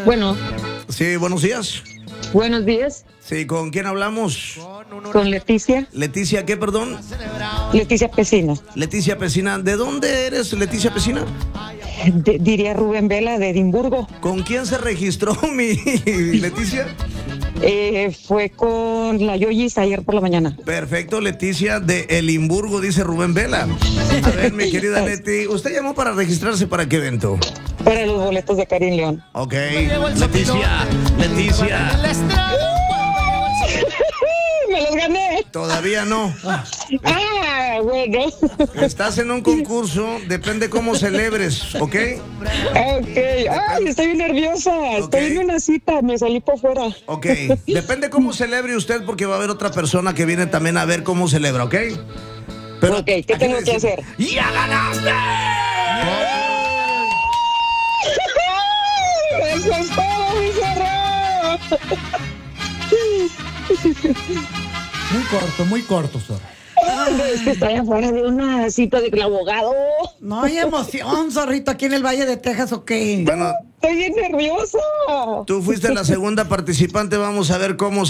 Bueno, Sí, buenos días. buenos días. Sí, ¿con quién hablamos? Con Leticia. Leticia, ¿qué, perdón? Leticia Pesina. Leticia Pesina. ¿De dónde eres, Leticia Pesina? Diría Rubén Vela de Edimburgo. ¿Con quién se registró mi Leticia? Fue con la Yoyis ayer por la mañana. Perfecto, Leticia de Edimburgo, dice Rubén Vela. A ver, mi querida Leti, ¿usted llamó para registrarse para qué evento? Para los boletos de Karin León. Ok, Leticia. ¡Me los gané! Todavía no. ¡Ah, bueno! Estás en un concurso, depende cómo celebres, ¿ok? Ok. ¡Ay, estoy bien nerviosa! Ok. Estoy en una cita, me salí por fuera. Ok, depende cómo celebre usted porque va a haber otra persona que viene también a ver cómo celebra, ¿ok? Ok, ¿qué aquí tengo le que decimos, hacer? ¡ya ganaste! ¡Eso es todo, mi zorro! Muy corto, Zorro. Es que estoy afuera de una cita del abogado. No hay emoción, Zorrito, aquí en el Valle de Texas, ¿o qué? Bueno, Estoy bien nerviosa. tú fuiste la segunda participante, vamos a ver cómo